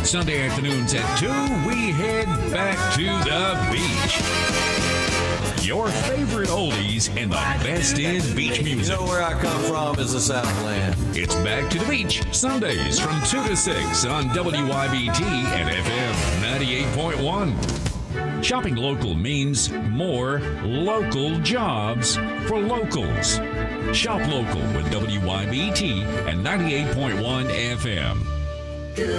Sunday afternoons at 2, we head back to the beach. Your favorite oldies and the best in beach music. You know where I come from is the Southland. It's Back to the Beach, Sundays from 2 to 6 on WYBT and FM 98.1. Shopping local means more local jobs for locals. Shop local with WYBT and 98.1 FM.